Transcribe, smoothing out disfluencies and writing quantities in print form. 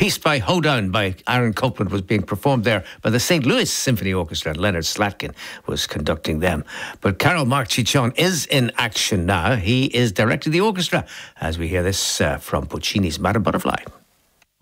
Peace by Hoedown by Aaron Copland was being performed there by the St. Louis Symphony Orchestra, and Leonard Slatkin was conducting them. But Carol Mark Ciccione is in action now. He is directing the orchestra as we hear this from Puccini's Madame Butterfly.